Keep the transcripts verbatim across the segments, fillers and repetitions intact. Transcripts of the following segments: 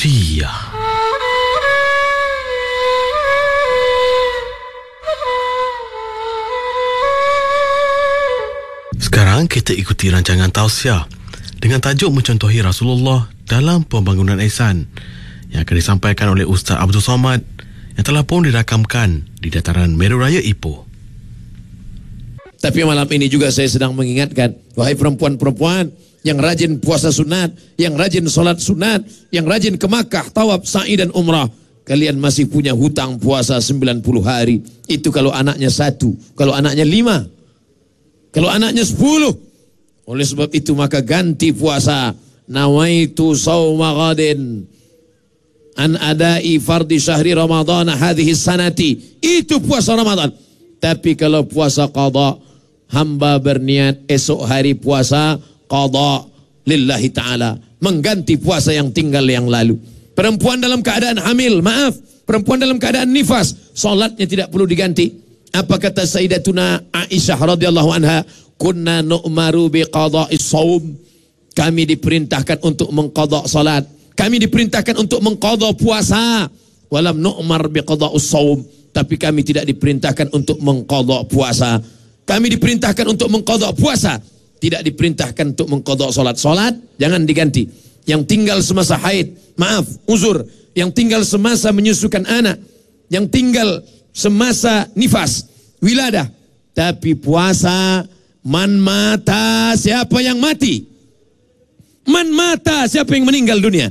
Rahsia. Sekarang kita ikuti rancangan tausiah dengan tajuk mencontohi Rasulullah dalam pembangunan ihsan yang akan disampaikan oleh Ustaz Abdul Somad yang telah pun dirakamkan di dataran Meru Raya Ipoh. Tapi malam ini juga saya sedang mengingatkan, wahai perempuan-perempuan yang rajin puasa sunat, yang rajin solat sunat, yang rajin ke Makkah, tawaf, sa'i dan umrah, kalian masih punya hutang puasa sembilan puluh hari. Itu kalau anaknya satu, kalau anaknya lima, kalau anaknya sepuluh. Oleh sebab itu maka ganti puasa. Nawaitu sawma ghadin an adai fardi syahri Ramadhan hadhihi sanati. Itu puasa Ramadan. Tapi kalau puasa qada, hamba berniat esok hari puasa qada lillahi ta'ala, mengganti puasa yang tinggal yang lalu. Perempuan dalam keadaan hamil, maaf, perempuan dalam keadaan nifas, solatnya tidak perlu diganti. Apa kata Sayyidatuna Aisyah radhiyallahu anha? Kunna nu'maru biqada'is shaum. Kami diperintahkan untuk mengqada' salat. Kami diperintahkan untuk mengqada' puasa. Walam nu'mar biqada'us shaum. Tapi kami tidak diperintahkan untuk mengqada' puasa. Kami diperintahkan untuk mengqada' puasa. Tidak diperintahkan untuk mengqada' salat. Salat jangan diganti. Yang tinggal semasa haid, maaf, uzur. Yang tinggal semasa menyusukan anak. Yang tinggal semasa nifas, wiladah. Tapi puasa, man mata, siapa yang mati? Man mata, siapa yang meninggal dunia?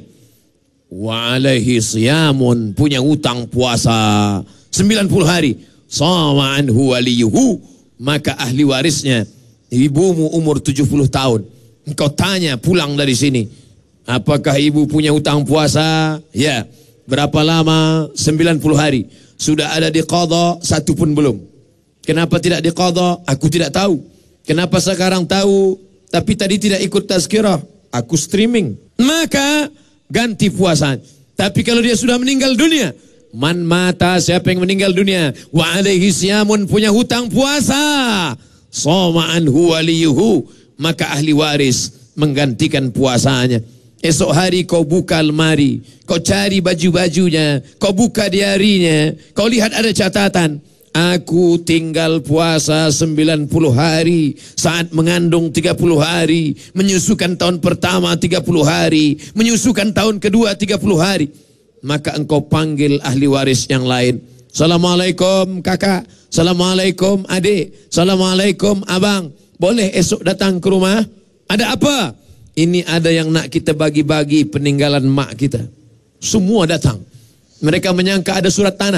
Wa alaihi siyamun, punya hutang puasa sembilan puluh hari. Sama anhu waliyuhu, maka ahli warisnya, ibumu umur tujuh puluh tahun. Engkau tanya pulang dari sini, apakah ibu punya hutang puasa? Ya. Berapa lama? sembilan puluh hari. Sudah ada di qada, satu pun belum. Kenapa tidak di qada? Aku tidak tahu. Kenapa sekarang tahu tapi tadi tidak ikut tazkirah? Aku streaming. Maka ganti puasa. Tapi kalau dia sudah meninggal dunia, man mata, siapa yang meninggal dunia, wa alaihi siyamun, punya hutang puasa, sama anhu waliyuhu, maka ahli waris menggantikan puasanya. Esok hari kau buka lemari, kau cari baju-bajunya, kau buka diarinya, kau lihat ada catatan, aku tinggal puasa sembilan puluh hari, saat mengandung tiga puluh hari, menyusukan tahun pertama tiga puluh hari, menyusukan tahun kedua tiga puluh hari. Maka engkau panggil ahli waris yang lain. Assalamualaikum kakak, Assalamualaikum adik, Assalamualaikum abang, boleh esok datang ke rumah? Ada apa? Ini ada yang nak kita bagi-bagi peninggalan mak kita. Semua datang. Mereka menyangka ada surat tanah.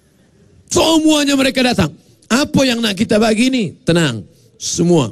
Semuanya mereka datang. Apa yang nak kita bagi ini? Tenang. Semua.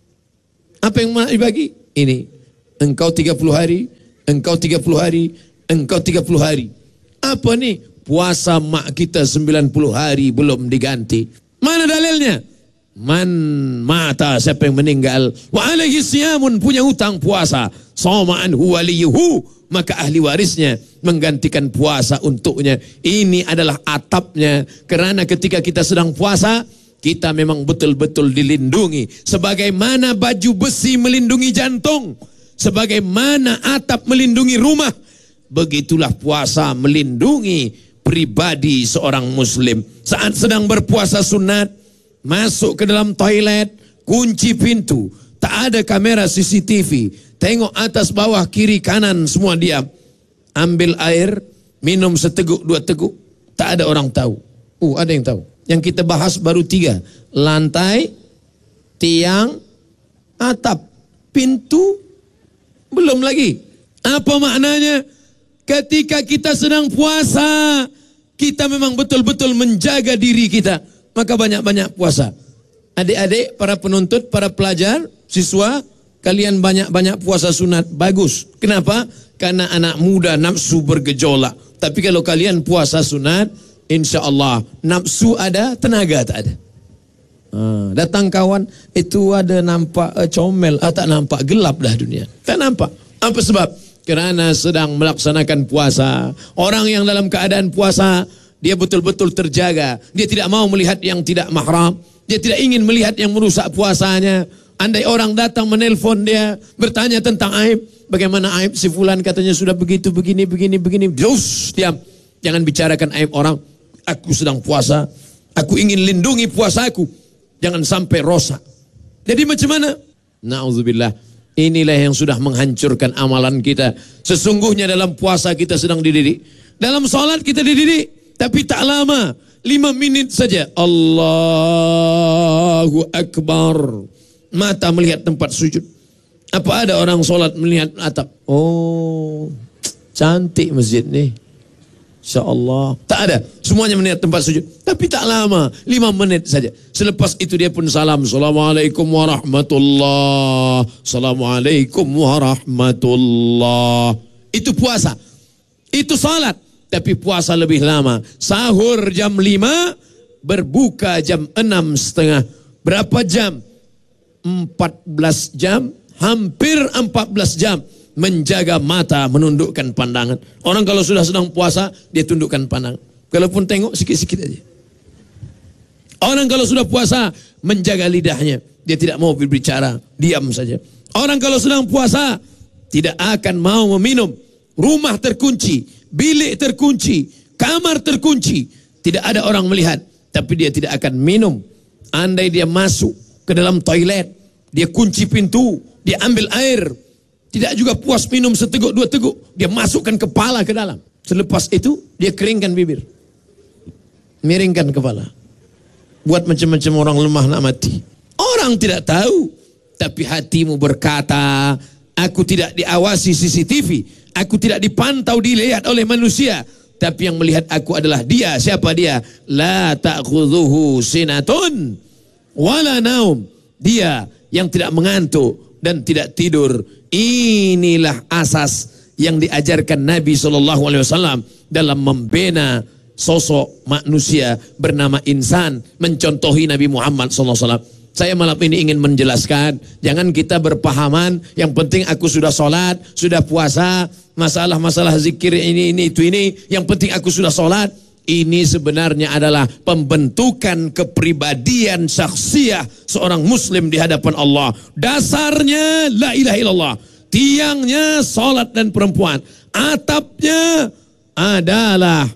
Apa yang nak dibagi? Ini. Engkau tiga puluh hari. Engkau tiga puluh hari. Engkau tiga puluh hari. Apa ni? Puasa mak kita sembilan puluh hari belum diganti. Mana dalilnya? Man mata, siapa yang meninggal, wa alaihi siyamun, punya hutang puasa, sama anhu waliyuhu, maka ahli warisnya menggantikan puasa untuknya. Ini adalah atapnya. Kerana ketika kita sedang puasa, kita memang betul-betul dilindungi. Sebagaimana baju besi melindungi jantung, sebagaimana atap melindungi rumah, begitulah puasa melindungi pribadi seorang muslim. Saat sedang berpuasa sunat, masuk ke dalam toilet, kunci pintu, tak ada kamera C C T V, tengok atas bawah kiri kanan semua diam, ambil air, minum seteguk dua teguk, tak ada orang tahu. Uh, ada yang tahu. Yang kita bahas baru tiga: lantai, tiang, atap, pintu, belum lagi. Apa maknanya? Ketika kita sedang puasa, kita memang betul-betul menjaga diri kita. Maka banyak-banyak puasa. Adik-adik, para penuntut, para pelajar, siswa, kalian banyak-banyak puasa sunat. Bagus. Kenapa? Karena anak muda nafsu bergejolak. Tapi kalau kalian puasa sunat, insya Allah nafsu ada, tenaga tak ada. Ha, datang kawan, itu ada nampak uh, comel. Ah, tak nampak, gelap dah dunia. Tak nampak. Apa sebab? Kerana sedang melaksanakan puasa. Orang yang dalam keadaan puasa, dia betul-betul terjaga. Dia tidak mau melihat yang tidak mahram. Dia tidak ingin melihat yang merusak puasanya. Andai orang datang menelpon dia, bertanya tentang aib, Bagaimana aib si fulan katanya sudah begitu, begini, begini, begini. Terus diam. Jangan bicarakan aib orang. Aku sedang puasa. Aku ingin lindungi puasaku. Jangan sampai rosak. Jadi macam mana? Na'udzubillah. Inilah yang sudah menghancurkan amalan kita. Sesungguhnya dalam puasa kita sedang dididik. Dalam salat kita dididik. Tapi tak lama. Lima minit saja. Allahu Akbar. Mata melihat tempat sujud. Apa ada orang solat melihat atap? Oh, cantik masjid ni. InsyaAllah. Tak ada. Semuanya melihat tempat sujud. Tapi tak lama. Lima menit saja. Selepas itu dia pun salam. Assalamualaikum warahmatullah. Assalamualaikum warahmatullah. Itu puasa. Itu salat. Tapi puasa lebih lama. Sahur jam lima. Berbuka jam enam setengah. Berapa jam? Empat belas jam. Hampir empat belas jam menjaga mata, menundukkan pandangan. Orang kalau sudah sedang puasa, dia tundukkan pandangan. Kalaupun tengok sikit-sikit aja. Orang kalau sudah puasa, menjaga lidahnya. Dia tidak mau berbicara, diam saja. Orang kalau sedang puasa, tidak akan mau meminum. Rumah terkunci, bilik terkunci, kamar terkunci. Tidak ada orang melihat, tapi dia tidak akan minum. Andai dia masuk ke dalam toilet, dia kunci pintu, dia ambil air, tidak juga puas minum seteguk dua teguk, dia masukkan kepala ke dalam. Selepas itu dia keringkan bibir, miringkan kepala, buat macam-macam orang lemah nak mati. Orang tidak tahu, tapi hatimu berkata, aku tidak diawasi C C T V, aku tidak dipantau dilihat oleh manusia, tapi yang melihat aku adalah dia. Siapa dia? La ta'khudhuhu sinatun wala naum. Dia yang tidak mengantuk dan tidak tidur. Inilah asas yang diajarkan Nabi shallallahu alaihi wasallam dalam membina sosok manusia bernama insan, mencontohi Nabi Muhammad shallallahu alaihi wasallam. Saya malam ini ingin menjelaskan, jangan kita berpahaman, yang penting aku sudah sholat, sudah puasa, masalah-masalah zikir ini, ini, itu, ini, yang penting aku sudah sholat. Ini sebenarnya adalah pembentukan kepribadian syakhsiyah seorang muslim di hadapan Allah. Dasarnya la ilaha illallah. Tiangnya salat dan perempuan. Atapnya adalah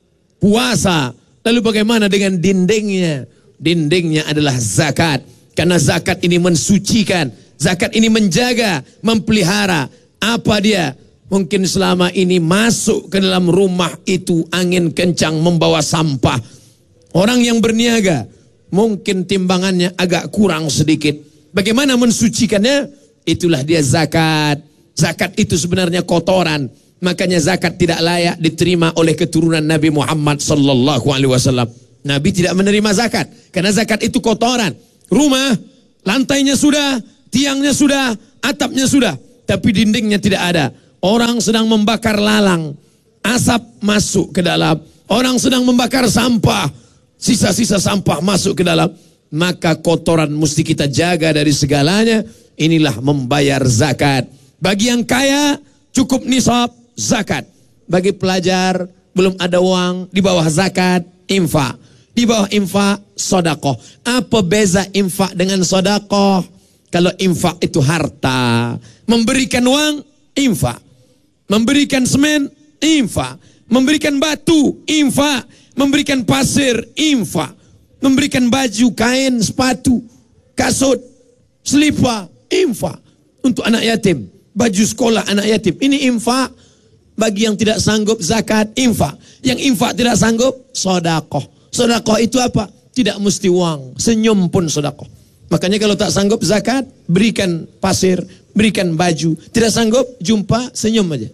puasa. Lalu bagaimana dengan dindingnya? Dindingnya adalah zakat. Karena zakat ini mensucikan. Zakat ini menjaga, mempelihara. Apa dia? Mungkin selama ini masuk ke dalam rumah itu angin kencang membawa sampah. Orang yang berniaga mungkin timbangannya agak kurang sedikit. Bagaimana mensucikannya? Itulah dia zakat. Zakat itu sebenarnya kotoran. Makanya zakat tidak layak diterima oleh keturunan Nabi Muhammad sallallahu alaihi wasallam. Nabi tidak menerima zakat karena zakat itu kotoran. Rumah, lantainya sudah, tiangnya sudah, atapnya sudah, tapi dindingnya tidak ada. Orang sedang membakar lalang, asap masuk ke dalam. Orang sedang membakar sampah, sisa-sisa sampah masuk ke dalam. Maka kotoran mesti kita jaga dari segalanya. Inilah membayar zakat. Bagi yang kaya cukup nisab zakat. Bagi pelajar belum ada uang, di bawah zakat infak. Di bawah infak sedekah. Apa beza infak dengan sedekah? Kalau infak itu harta, memberikan uang infak. Memberikan semen, infak. Memberikan batu, infak. Memberikan pasir, infak. Memberikan baju, kain, sepatu, kasut, selipar, infak. Untuk anak yatim, baju sekolah anak yatim. Ini infak. Bagi yang tidak sanggup zakat, infak. Yang infak tidak sanggup, sedekah. Sedekah itu apa? Tidak mesti uang, senyum pun sedekah. Makanya kalau tak sanggup zakat, berikan pasir, berikan baju. Tidak sanggup, jumpa, senyum aja.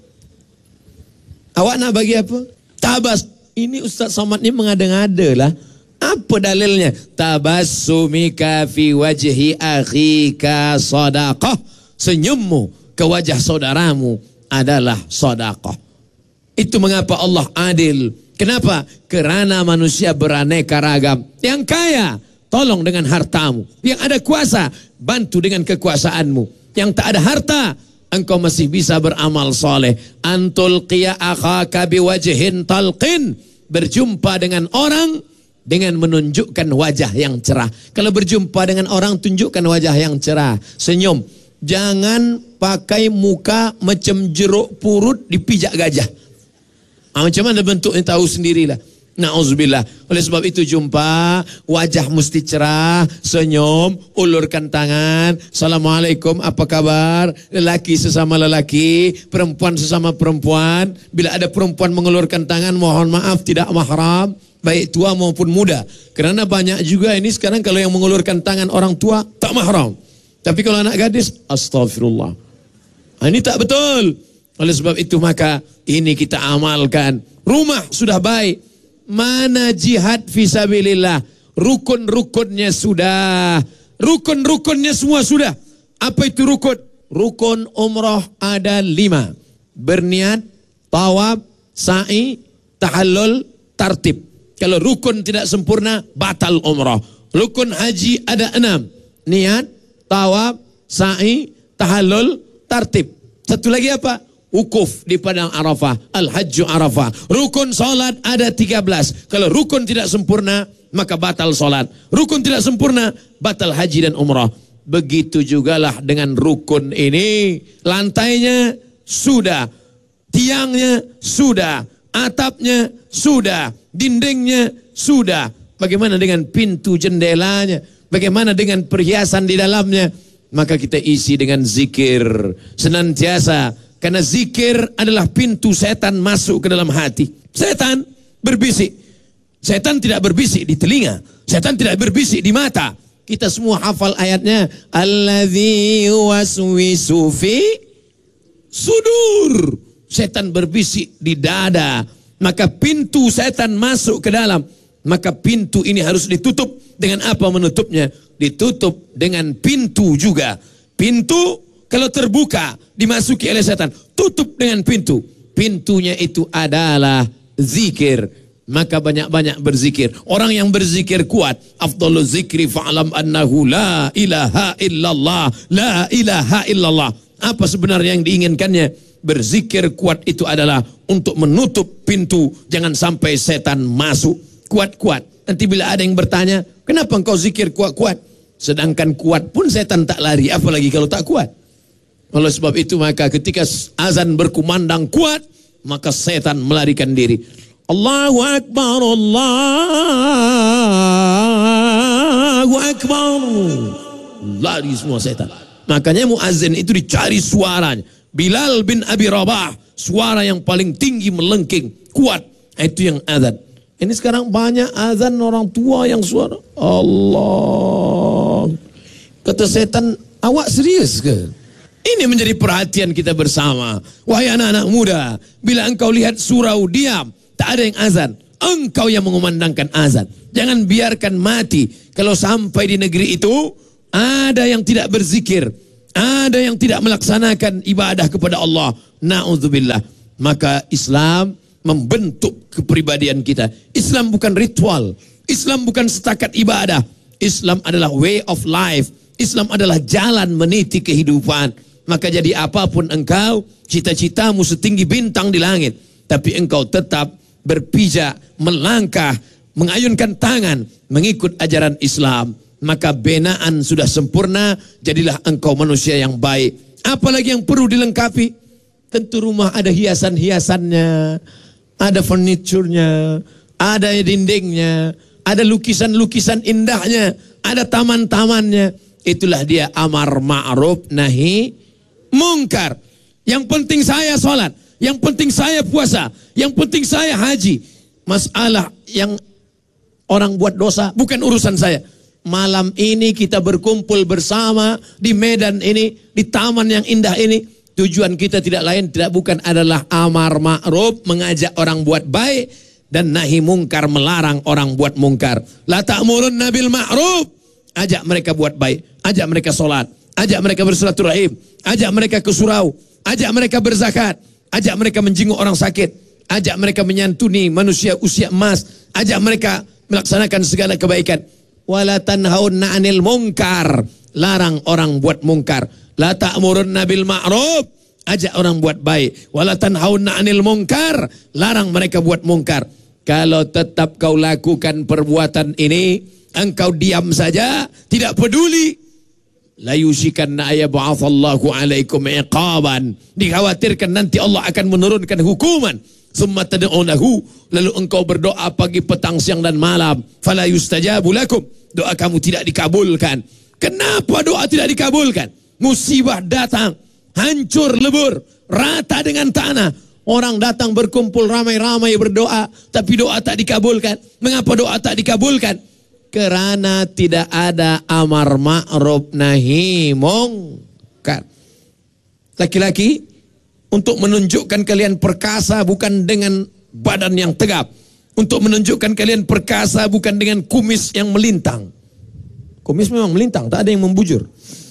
Awak nak bagi apa? Tabas. Ini Ustaz Somad ni mengada-ngada lah. Apa dalilnya? Tabassumika fi wajhi akhika sadaqah. Senyummu ke wajah saudaramu adalah sadaqah. Itu mengapa Allah adil. Kenapa? Kerana manusia beraneka ragam. Yang kaya, tolong dengan hartamu. Yang ada kuasa, bantu dengan kekuasaanmu. Yang tak ada harta, engkau masih bisa beramal soleh. Antul qiya akhaka biwajhin talqin. Berjumpa dengan orang dengan menunjukkan wajah yang cerah. Kalau berjumpa dengan orang, tunjukkan wajah yang cerah. Senyum. jangan pakai muka macam jeruk purut dipijak gajah. Ah, macam mana bentuknya tahu sendirilah. Na'udzubillah. Oleh sebab itu jumpa, wajah mesti cerah, senyum, ulurkan tangan. Assalamualaikum, apa kabar? Lelaki sesama lelaki, perempuan sesama perempuan. Bila ada perempuan mengulurkan tangan, mohon maaf tidak mahram, baik tua maupun muda. Kerana banyak juga ini sekarang kalau yang mengulurkan tangan orang tua, tak mahram. Tapi kalau anak gadis, astagfirullah. Nah, ini tak betul. Oleh sebab itu maka ini kita amalkan. Rumah sudah baik. Mana jihad fisabilillah? Rukun-rukunnya sudah. Rukun-rukunnya semua sudah. Apa itu rukun? Rukun umrah ada lima. Berniat, tawaf, sa'i, tahallul, tartib. Kalau rukun tidak sempurna, batal umrah. Rukun haji ada enam. Niat, tawaf, sa'i, tahallul, tartib. Satu lagi apa? Wukuf di padang Arafah, al-hajju Arafah. Rukun salat ada tiga belas. Kalau rukun tidak sempurna, maka batal salat. Rukun tidak sempurna, batal haji dan umrah. Begitu jugalah dengan rukun ini. Lantainya sudah, tiangnya sudah, atapnya sudah, dindingnya sudah. Bagaimana dengan pintu jendelanya? Bagaimana dengan perhiasan di dalamnya? Maka kita isi dengan zikir senantiasa. Karena zikir adalah pintu setan masuk ke dalam hati. Setan berbisik. Setan tidak berbisik di telinga. Setan tidak berbisik di mata. Kita semua hafal ayatnya. Alladzi waswisu fi sudur. Setan berbisik di dada. Maka pintu setan masuk ke dalam. Maka pintu ini harus ditutup. Dengan apa menutupnya? Ditutup dengan pintu juga. Pintu kalau terbuka, dimasuki oleh setan, tutup dengan pintu. Pintunya itu adalah zikir. Maka banyak-banyak berzikir. Orang yang berzikir kuat. Afdalul zikri fa'alam annahu la ilaha illallah. La ilaha illallah. Apa sebenarnya yang diinginkannya? Berzikir kuat itu adalah untuk menutup pintu. Jangan sampai setan masuk. Kuat-kuat. Nanti bila ada yang bertanya, kenapa engkau zikir kuat-kuat? Sedangkan kuat pun setan tak lari. Apalagi kalau tak kuat. Oleh sebab itu maka ketika azan berkumandang kuat, maka setan melarikan diri. Allahu Akbar, Allahu Akbar. Lari semua setan. Makanya muazzin itu dicari suaranya. Bilal bin Abi Rabah, suara yang paling tinggi melengking, kuat. Itu yang azan. Ini sekarang banyak azan orang tua yang suara Allah. Kata setan, awak serius ke? Ini menjadi perhatian kita bersama. Wahai anak-anak muda, bila engkau lihat surau diam, tak ada yang azan, engkau yang mengumandangkan azan. Jangan biarkan mati. Kalau sampai di negeri itu ada yang tidak berzikir, ada yang tidak melaksanakan ibadah kepada Allah, na'udzubillah. Maka Islam membentuk kepribadian kita. Islam bukan ritual, Islam bukan setakat ibadah. Islam adalah way of life. Islam adalah jalan meniti kehidupan. Maka jadi apapun engkau, cita-citamu setinggi bintang di langit, tapi engkau tetap berpijak, melangkah, mengayunkan tangan, mengikut ajaran Islam. Maka binaan sudah sempurna, jadilah engkau manusia yang baik. Apalagi yang perlu dilengkapi? Tentu rumah ada hiasan-hiasannya, ada furniturnya, ada dindingnya, ada lukisan-lukisan indahnya, ada taman-tamannya. Itulah dia amar ma'ruf nahi mungkar. Yang penting saya sholat, yang penting saya puasa, yang penting saya haji. Masalah yang orang buat dosa bukan urusan saya. Malam ini kita berkumpul bersama di medan ini, di taman yang indah ini. Tujuan kita tidak lain, tidak bukan adalah amar ma'ruf, mengajak orang buat baik, dan nahi mungkar, melarang orang buat mungkar. La ta'murunna bil ma'ruf, ajak mereka buat baik, ajak mereka sholat, ajak mereka bersilaturahim, ajak mereka ke surau, ajak mereka berzakat, ajak mereka menjenguk orang sakit, ajak mereka menyantuni manusia usia emas, ajak mereka melaksanakan segala kebaikan. Wala tanhauna 'anil munkar, larang orang buat mungkar. La ta'murunna bil ma'ruf, ajak orang buat baik. Wala tanhauna 'anil munkar, larang mereka buat mungkar. Kalau tetap kau lakukan perbuatan ini, engkau diam saja, tidak peduli, la yushikanna ayab'atsallahu alaikum iqaban. Dikhawatirkan nanti Allah akan menurunkan hukuman. Summa tad'unahu, lalu engkau berdoa pagi, petang, siang dan malam, fala yustajabu lakum, doa kamu tidak dikabulkan. Kenapa doa tidak dikabulkan? Musibah datang, hancur lebur, rata dengan tanah. Orang datang berkumpul ramai-ramai berdoa, tapi doa tak dikabulkan. Mengapa doa tak dikabulkan? Kerana tidak ada amar ma'ruf nahi mungkar. Laki-laki, untuk menunjukkan kalian perkasa bukan dengan badan yang tegap. Untuk menunjukkan kalian perkasa bukan dengan kumis yang melintang. Kumis memang melintang, tak ada yang membujur.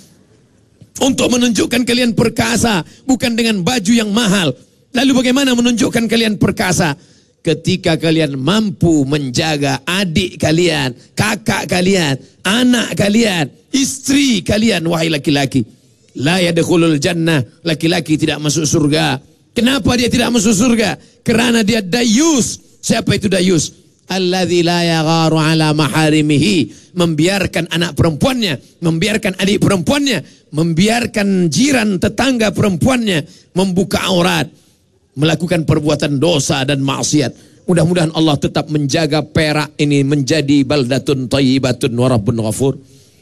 Untuk menunjukkan kalian perkasa bukan dengan baju yang mahal. Lalu bagaimana menunjukkan kalian perkasa? Ketika kalian mampu menjaga adik kalian, kakak kalian, anak kalian, istri kalian, wahai laki-laki. La yadkhulul jannah, laki-laki tidak masuk surga. Kenapa dia tidak masuk surga? Kerana dia dayus. Siapa itu dayus? Alladzi la yagharu ala maharimihi, membiarkan anak perempuannya, membiarkan adik perempuannya, membiarkan jiran tetangga perempuannya membuka aurat, melakukan perbuatan dosa dan maksiat. Mudah-mudahan Allah tetap menjaga Perak ini menjadi baldatun thayyibatun wa rabbun ghafur.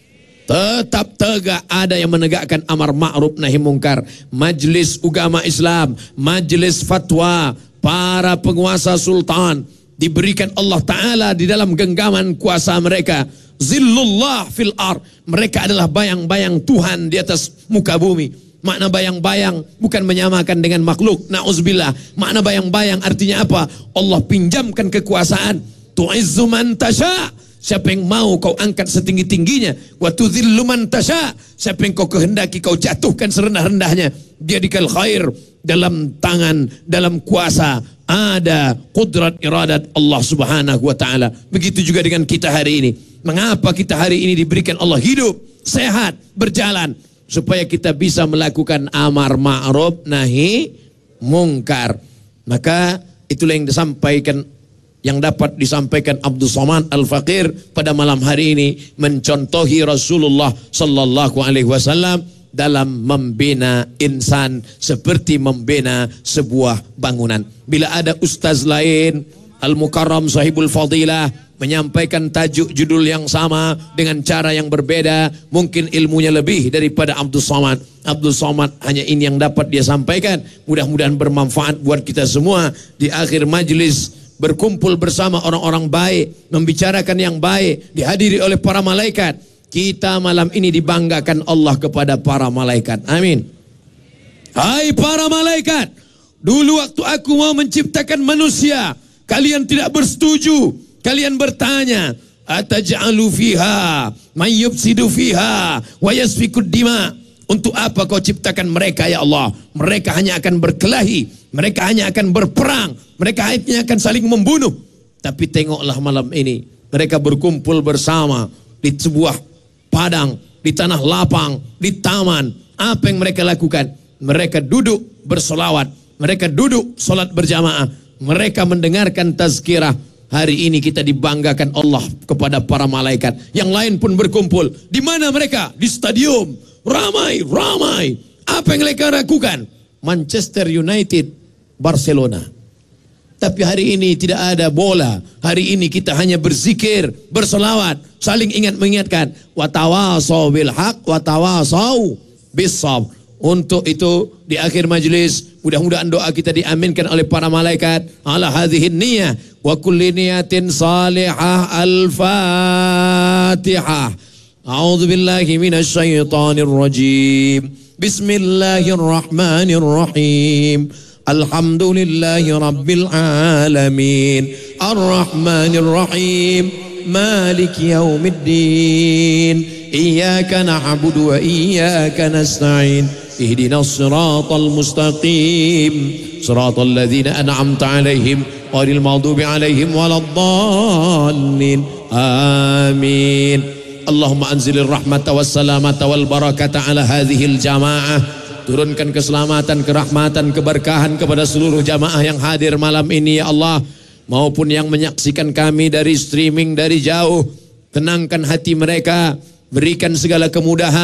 Tetap tegak ada yang menegakkan amar ma'ruf nahi mungkar. Majlis Ugama Islam, majlis fatwa, para penguasa sultan, diberikan Allah Ta'ala di dalam genggaman kuasa mereka. Zillullah fil ar, mereka adalah bayang-bayang Tuhan di atas muka bumi. Makna bayang-bayang bukan menyamakan dengan makhluk. Na'udzubillah. Makna bayang-bayang artinya apa? Allah pinjamkan kekuasaan. Tu'izzu man tasha'. Siapa yang mau kau angkat setinggi-tingginya. Wa tudhillu man tasha'. Siapa yang kau kehendaki kau jatuhkan serendah-rendahnya. Biadikal khair. Dalam tangan, dalam kuasa ada qudrat iradat Allah Subhanahu wa ta'ala. Begitu juga dengan kita hari ini. Mengapa kita hari ini diberikan Allah hidup, sehat, berjalan? Supaya kita bisa melakukan amar ma'ruf nahi mungkar. Maka itulah yang disampaikan, yang dapat disampaikan Abdul Somad Al-Faqir pada malam hari ini, mencontohi Rasulullah sallallahu alaihi wasallam dalam membina insan seperti membina sebuah bangunan. Bila ada ustaz lain, Al-Mukarram Sahibul Fadilah, menyampaikan tajuk judul yang sama dengan cara yang berbeda, mungkin ilmunya lebih daripada Abdul Somad. Abdul Somad hanya ini yang dapat dia sampaikan. Mudah-mudahan bermanfaat buat kita semua. Di akhir majlis berkumpul bersama orang-orang baik, membicarakan yang baik, dihadiri oleh para malaikat. Kita malam ini dibanggakan Allah kepada para malaikat. Amin. Hai para malaikat, dulu waktu aku mau menciptakan manusia, kalian tidak bersetuju. Kalian bertanya, ataj'alu fiha may yufsidu fiha wa yasfikud dima. Untuk apa kau ciptakan mereka ya Allah? Mereka hanya akan berkelahi, mereka hanya akan berperang, mereka hanya akan saling membunuh. Tapi tengoklah malam ini, mereka berkumpul bersama di sebuah padang, di tanah lapang, di taman. Apa yang mereka lakukan? Mereka duduk bersolawat, mereka duduk solat berjamaah, mereka mendengarkan tazkirah. Hari ini kita dibanggakan Allah kepada para malaikat. Yang lain pun berkumpul. Di mana mereka? Di stadium. Ramai, ramai. Apa yang mereka lakukan? Manchester United, Barcelona. Tapi hari ini tidak ada bola. Hari ini kita hanya berzikir, berselawat, saling ingat mengingatkan. Wa tawasaw bil haq, wa tawasaw bis sabr. Untuk itu di akhir majlis, mudah-mudahan doa kita diaminkan oleh para malaikat. Ala hadhihin niyah wa kulli niyatin salihah. Al-Fatihah. A'udzu billahi minasy syaithanir rajim. Bismillahirrahmanirrahim. Alhamdulillahi rabbil alamin. Arrahmanir rahim. Maliki yaumiddin. Iyyaka na'budu wa iyyaka nasta'in. Ihdinas siratal mustaqim. Siratal ladzina an'amta 'alaihim ghairil maghdubi 'alaihim waladdallin. Amin. Allahumma anzilir rahmata was salamata wal barakata ala hadhil jamaah. Turunkan keselamatan, kerahmatan, keberkahan kepada seluruh jamaah yang hadir malam ini ya Allah, maupun yang menyaksikan kami dari streaming dari jauh. Tenangkan hati mereka, berikan segala kemudahan,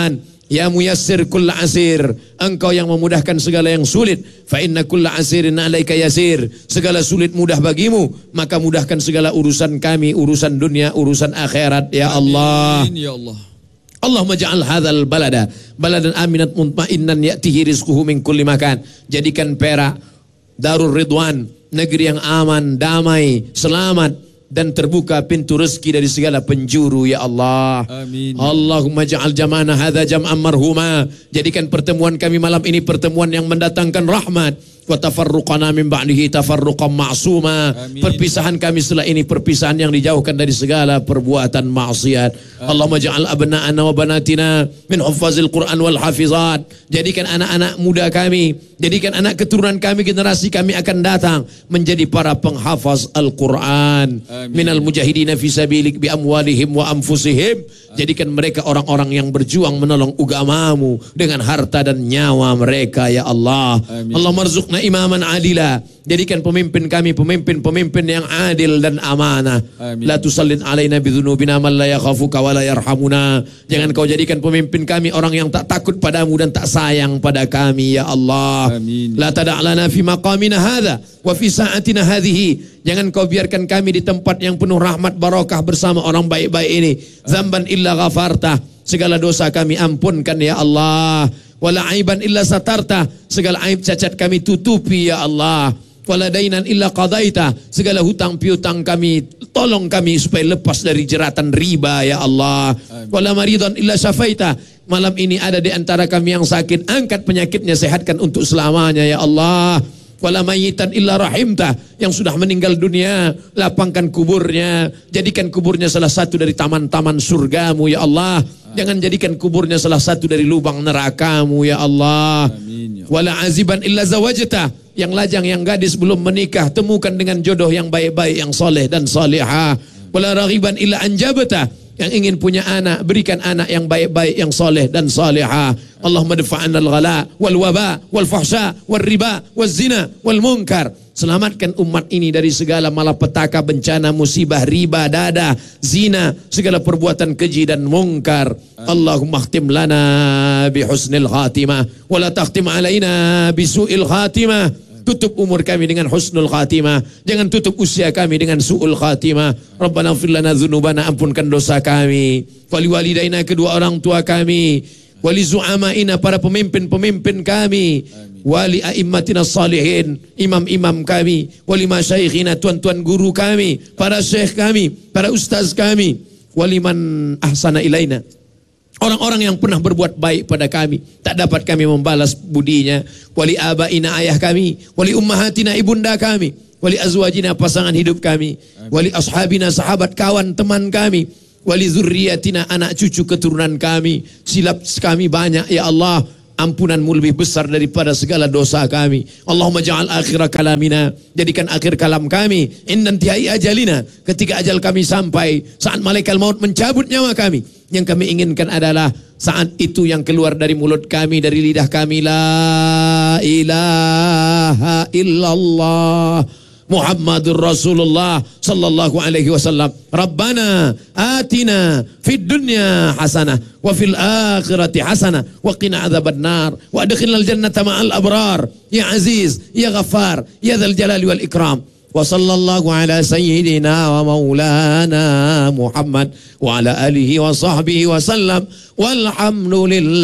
Ya muyassir kulla asir, engkau yang memudahkan segala yang sulit. Fa inna kulla asirin alaika yasir, segala sulit mudah bagimu, maka mudahkan segala urusan kami, urusan dunia, urusan akhirat ya Allah. Amin ya Allah. Allahumma ja'al hadzal balada baladan aminat mutmainnan ya'tihi rizquhu min kulli makan. Jadikan Perak Darul Ridwan, negeri yang aman, damai, selamat, dan terbuka pintu rezeki dari segala penjuru ya Allah. Amin. Allahumma ja'al jama'ana hadza jam'an marhuma, jadikan pertemuan kami malam ini pertemuan yang mendatangkan rahmat. Wa tafarruqana min ba'dihi tafarruqan ma'suma, perpisahan kami setelah ini perpisahan yang dijauhkan dari segala perbuatan maksiat. Allahumma ja'al abna'ana wa banatina min huffazil Qur'an wal hafizat, jadikan anak-anak muda kami, jadikan anak keturunan kami, generasi kami akan datang menjadi para penghafaz Al-Quran. Minal mujahidina fi sabilik bi amwalihim wa anfusihim, jadikan mereka orang-orang yang berjuang menolong agamamu dengan harta dan nyawa mereka ya Allah. Allah marzuqna imaman adila, jadikan pemimpin kami pemimpin-pemimpin yang adil dan amanah. Amin. La tusallid alaina bidzunubina man la yakhafuka wa la yarhamuna, jangan kau jadikan pemimpin kami orang yang tak takut padamu dan tak sayang pada kami ya Allah. Amin. La tada'lana fi maqamina hadha wa fi sa'atina hadhihi, jangan kau biarkan kami di tempat yang penuh rahmat barakah bersama orang baik-baik ini. Zamban illa ghafartah, segala dosa kami ampunkan ya Allah. Wala aiban illa satarta, segala aib cacat kami tutupi ya Allah. Wala dainan illa qadaita, segala hutang piutang kami tolong kami supaya lepas dari jeratan riba ya Allah. Wala maridan illa syafaita, malam ini ada di antara kami yang sakit, angkat penyakitnya, sehatkan untuk selamanya ya Allah. Wala mayitan illa rahimta, yang sudah meninggal dunia lapangkan kuburnya, jadikan kuburnya salah satu dari taman-taman surgamu ya Allah. Jangan jadikan kuburnya salah satu dari lubang nerakamu ya Allah. Amin, ya. Wala aziban illa zawajta, yang lajang yang gadis belum menikah temukan dengan jodoh yang baik-baik, yang soleh dan salihah. Wala raghiban illa anjabta, yang ingin punya anak berikan anak yang baik-baik, yang soleh dan salihah. Allahumma dafa'anna al-ghala wal waba wal fahsya wal riba wal zina wal munkar, selamatkan umat ini dari segala malapetaka, bencana, musibah, riba, dada, zina, segala perbuatan keji dan mungkar. Allahumma khtim lana bi husnil khatimah wa la takhtim alaina bi su'il khatimah, tutup umur kami dengan husnul khatimah, jangan tutup usia kami dengan su'ul khatimah. Rabbana ighfir lana dzunubana, ampunkan dosa kami, wali walidaina, kedua orang tua kami, wali zu'amaina, para pemimpin-pemimpin kami, wali a'immatina salihin, imam-imam kami, wali masyayikhina, tuan-tuan guru kami, para syekh kami, para ustaz kami, wali man ahsana ilaina, orang-orang yang pernah berbuat baik pada kami, tak dapat kami membalas budinya. Wali abaina, ayah kami, wali ummahatina, ibunda kami, wali azwajina, pasangan hidup kami, wali ashabina, sahabat, kawan, teman kami, wali zurriyatina, anak cucu keturunan kami. Silap kami banyak ya Allah, ampunanmu lebih besar daripada segala dosa kami. Allahumma ja'al akhir kalamina, jadikan akhir kalam kami indan tihai ajalina, ketika ajal kami sampai, saat malaikat maut mencabut nyawa kami, yang kami inginkan adalah saat itu yang keluar dari mulut kami, dari lidah kami, la ilaha illallah Muhammadur Rasulullah sallallahu alaihi wasallam. Rabbana atina fid dunya hasanah wa fil akhirati hasanah wa qina adzabannar wa adkhilnal jannata ma'al abrar ya aziz ya ghaffar ya dzal jalali wal ikram. Wa sallallahu ala sayyidina wa maulana Muhammad wa ala alihi wa sahbihi wa sallam walhamdulillah.